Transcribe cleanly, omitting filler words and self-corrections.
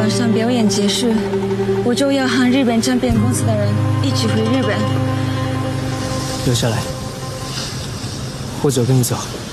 晚上表演结束，我就要和日本唱片公司的人一起回日本。 留下来，或者我跟你走。